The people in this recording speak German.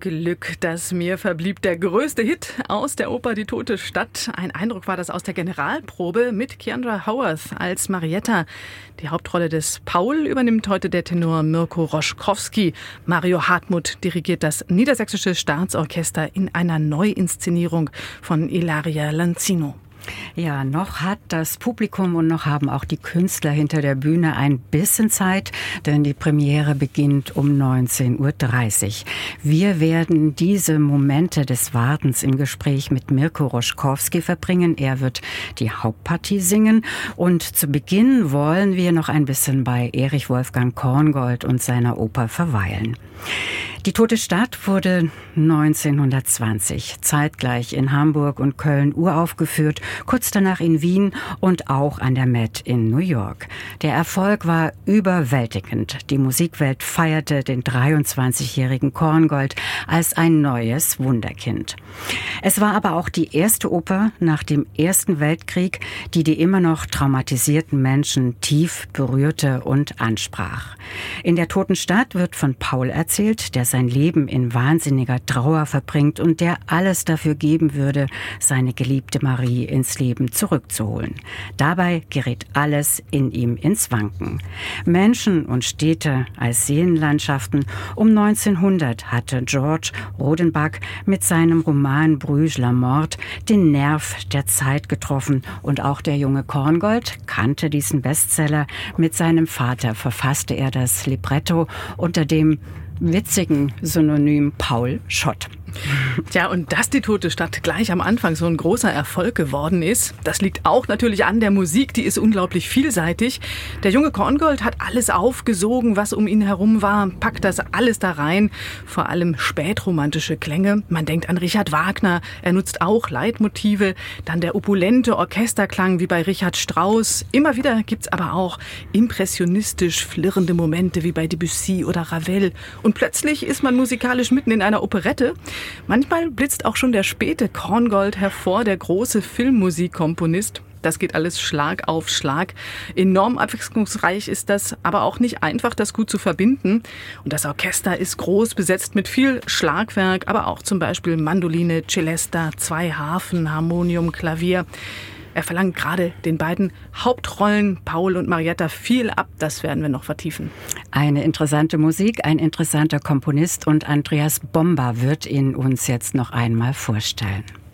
Glück, das mir verblieb, der größte Hit aus der Oper Die tote Stadt. Ein Eindruck war das aus der Generalprobe mit Keandra Howarth als Marietta. Die Hauptrolle des Paul übernimmt heute der Tenor Mirko Roschkowski. Mario Hartmuth dirigiert das Niedersächsische Staatsorchester in einer Neuinszenierung von Ilaria Lanzino. Ja, noch hat das Publikum und noch haben auch die Künstler hinter der Bühne ein bisschen Zeit, denn die Premiere beginnt um 19:30 Uhr. Wir werden diese Momente des Wartens im Gespräch mit Mirko Roschkowski verbringen. Er wird die Hauptpartie singen und zu Beginn wollen wir noch ein bisschen bei Erich Wolfgang Korngold und seiner Oper verweilen. Die tote Stadt wurde 1920 zeitgleich in Hamburg und Köln uraufgeführt, kurz danach in Wien und auch an der Met in New York. Der Erfolg war überwältigend. Die Musikwelt feierte den 23-jährigen Korngold als ein neues Wunderkind. Es war aber auch die erste Oper nach dem Ersten Weltkrieg, die immer noch traumatisierten Menschen tief berührte und ansprach. In der toten Stadt wird von Paul erzählt, der sein Leben in wahnsinniger Trauer verbringt und der alles dafür geben würde, seine geliebte Marie ins Leben zurückzuholen. Dabei gerät alles in ihm ins Wanken. Menschen und Städte als Seenlandschaften. Um 1900 hatte George Rodenbach mit seinem Roman Bruges la Mort den Nerv der Zeit getroffen und auch der junge Korngold kannte diesen Bestseller. Mit seinem Vater verfasste er das Libretto unter dem witzigen Synonym Paul Schott. Tja, und dass die tote Stadt gleich am Anfang so ein großer Erfolg geworden ist, das liegt auch natürlich an der Musik, die ist unglaublich vielseitig. Der junge Korngold hat alles aufgesogen, was um ihn herum war, packt das alles da rein, vor allem spätromantische Klänge. Man denkt an Richard Wagner, er nutzt auch Leitmotive, dann der opulente Orchesterklang wie bei Richard Strauss. Immer wieder gibt's aber auch impressionistisch flirrende Momente wie bei Debussy oder Ravel. Und plötzlich ist man musikalisch mitten in einer Operette. Manchmal blitzt auch schon der späte Korngold hervor, der große Filmmusikkomponist. Das geht alles Schlag auf Schlag. Enorm abwechslungsreich ist das, aber auch nicht einfach, das gut zu verbinden. Und das Orchester ist groß besetzt mit viel Schlagwerk, aber auch zum Beispiel Mandoline, Celesta, 2 Harfen, Harmonium, Klavier. Er verlangt gerade den beiden Hauptrollen, Paul und Marietta, viel ab. Das werden wir noch vertiefen. Eine interessante Musik, ein interessanter Komponist und Andreas Bomba wird ihn uns jetzt noch einmal vorstellen.